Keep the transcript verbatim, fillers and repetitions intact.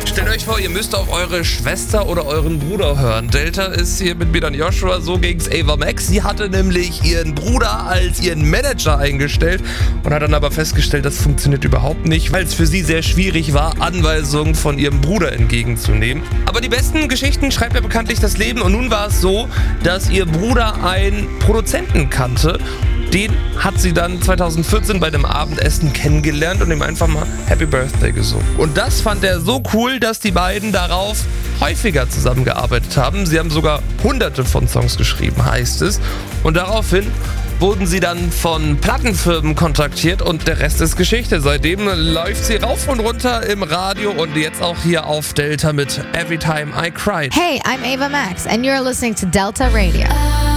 Stellt euch vor, ihr müsst auf eure Schwester oder euren Bruder hören. Delta ist hier mit mir dann Joshua, so ging's Ava Max. Sie hatte nämlich ihren Bruder als ihren Manager eingestellt und hat dann aber festgestellt, das funktioniert überhaupt nicht, weil es für sie sehr schwierig war, Anweisungen von ihrem Bruder entgegenzunehmen. Aber die besten Geschichten schreibt ja bekanntlich das Leben und nun war es so, dass ihr Bruder einen Produzenten kannte. Den hat sie dann zweitausendvierzehn bei dem Abendessen kennengelernt und ihm einfach mal Happy Birthday gesungen. Und das fand er so cool, dass die beiden darauf häufiger zusammengearbeitet haben. Sie haben sogar hunderte von Songs geschrieben, heißt es. Und daraufhin wurden sie dann von Plattenfirmen kontaktiert und der Rest ist Geschichte. Seitdem läuft sie rauf und runter im Radio und jetzt auch hier auf Delta mit Every Time I Cried. Hey, I'm Ava Max and you're listening to Delta Radio.